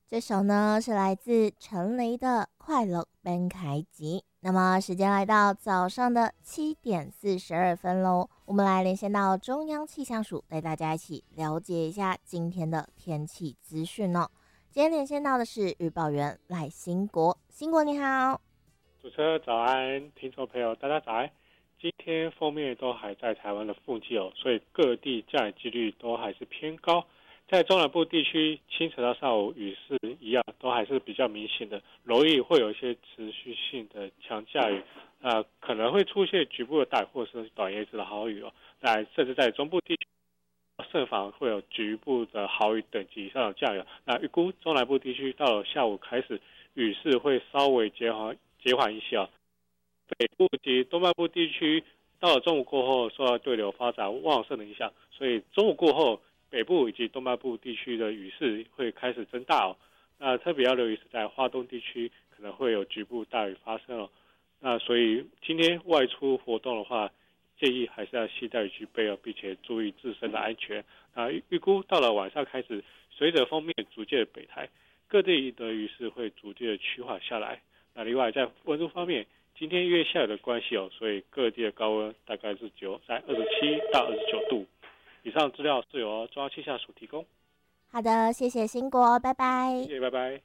这首呢是来自陈雷的《快乐奔凯吉》。那么时间来到早上的7:42喽，我们来连线到中央气象署，带大家一起了解一下今天的天气资讯哦。今天连线到的是预报员赖兴国，兴国你好。 主持人早安，听众朋友大家早安。今天锋面都还在台湾的附近哦，所以各地降雨几率都还是偏高。在中南部地区，清晨到上午雨势一样，都还是比较明显的，容易会有一些持续性的强降雨，可能会出现局部的大雨或是短叶子的豪雨哦。甚至在中部地区，慎防会有局部的豪雨等级以上的降雨。那预估中南部地区到了下午开始，雨势会稍微减缓一些哦。北部及东半部地区到了中午过后，受到对流发展旺盛的影响，所以中午过后，北部以及东半部地区的雨势会开始增大哦。那特别要留意是在花东地区可能会有局部大雨发生哦。那所以今天外出活动的话，建议还是要携带雨具备哦，并且注意自身的安全。那预估到了晚上开始，随着锋面逐渐的北台，各地的雨势会逐渐的趋缓下来。那另外在温度方面，今天因为下雨的关系哦，所以各地的高温大概是在27到29度。以上资料是由中央气象署提供。 好的，谢谢兴国，拜拜。 谢谢，拜拜。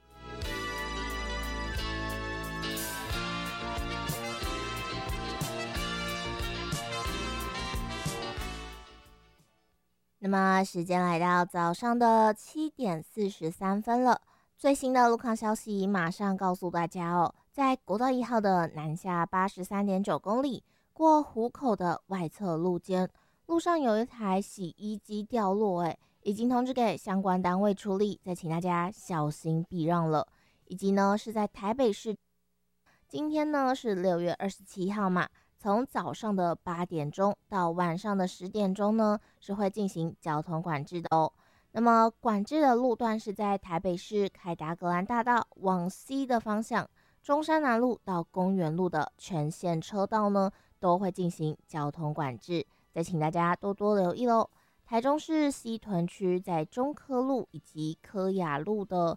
那么时间来到早上的7:43了，最新的路况消息马上告诉大家哦。在国道1号的南下83.9公里，过湖口的外侧路肩，路上有一台洗衣机掉落，已经通知给相关单位处理，再请大家小心避让了。以及呢是在台北市，今天呢是6月27号嘛，从早上的8点钟到晚上的10点钟呢，是会进行交通管制的哦。那么管制的路段是在台北市凯达格兰大道往西的方向，中山南路到公园路的全线车道呢，都会进行交通管制，再请大家多多留意喽。台中市西屯区在中科路以及科雅路的